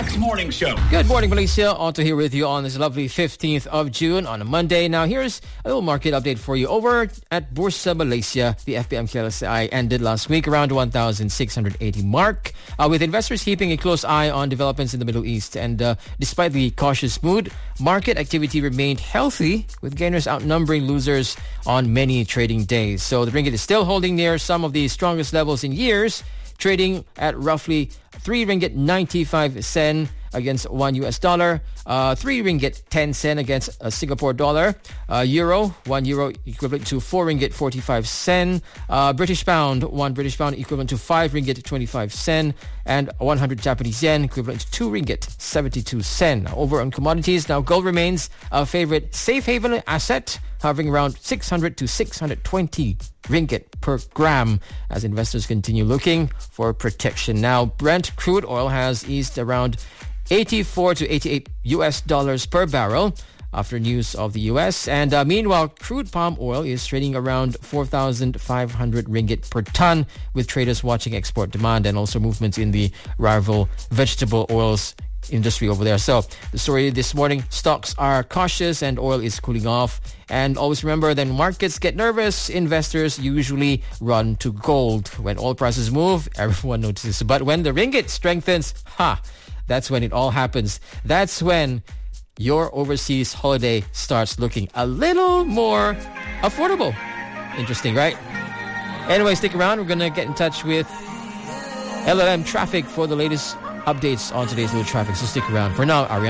Max Morning Show. Good morning, Malaysia. Otto here with you on this lovely 15th of June on a Monday. Now, here's a little market update for you. Over at Bursa Malaysia, the FBM KLSI ended last week around 1,680 mark, with investors keeping a close eye on developments in the Middle East. And despite the cautious mood, market activity remained healthy, with gainers outnumbering losers on many trading days. So the ringgit is still holding near some of the strongest levels in years, trading at roughly 3 ringgit 95 sen against $1, 3 ringgit 10 sen against a Singapore dollar, euro, 1 euro equivalent to 4 ringgit 45 sen, British pound, 1 British pound equivalent to 5 ringgit 25 sen, and 100 Japanese yen equivalent to 2 ringgit 72 sen. Over on commodities, now gold remains a favorite safe haven asset, hovering around 600 to 620 ringgit per gram as investors continue looking for protection. Now, Brent crude oil has eased around 84 to 88 US dollars per barrel after news of the US. And meanwhile, crude palm oil is trading around 4,500 ringgit per ton, with traders watching export demand and also movements in the rival vegetable oils industry over there. So the story this morning, stocks are cautious and oil is cooling off. And always remember, then markets get nervous, investors usually run to gold. When oil prices move, everyone notices. But when the ringgit strengthens, that's when it all happens. That's when your overseas holiday starts looking a little more affordable. Interesting, right? Anyway, stick around. We're going to get in touch with LLM Traffic for the latest updates on today's little traffic. So stick around. For now, Ariana.